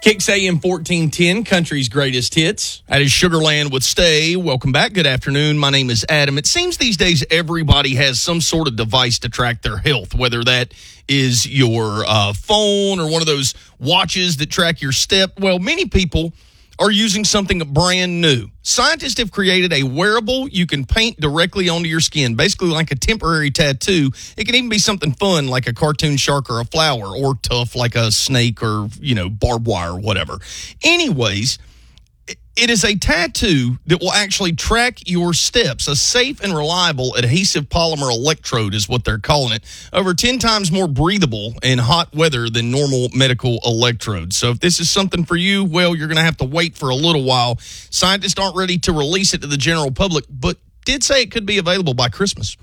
Kicks AM 1410, country's greatest hits. That is Sugarland with Stay. Welcome back. Good afternoon. My name is Adam. It seems these days everybody has some sort of device to track their health, whether that is your phone or one of those watches that track your step. Well, many people are using something brand new. Scientists have created a wearable you can paint directly onto your skin, basically like a temporary tattoo. It can even be something fun like a cartoon shark or a flower, or tough like a snake or, barbed wire or whatever. Anyways, it is a tattoo that will actually track your steps. A safe and reliable adhesive polymer electrode is what they're calling it. Over 10 times more breathable in hot weather than normal medical electrodes. So if this is something for you, well, you're going to have to wait for a little while. Scientists aren't ready to release it to the general public, but did say it could be available by Christmas.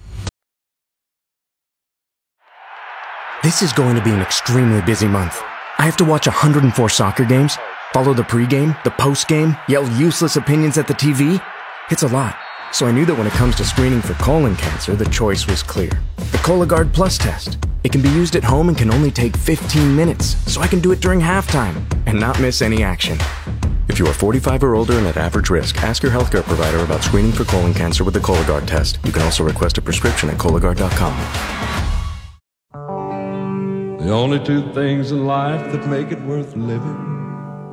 This is going to be an extremely busy month. I have to watch 104 soccer games, follow the pregame, the postgame, yell useless opinions at the TV. It's a lot. So I knew that when it comes to screening for colon cancer, the choice was clear. The Cologuard Plus test. It can be used at home and can only take 15 minutes, so I can do it during halftime and not miss any action. If you are 45 or older and at average risk, ask your healthcare provider about screening for colon cancer with the Cologuard test. You can also request a prescription at Cologuard.com. The only two things in life that make it worth living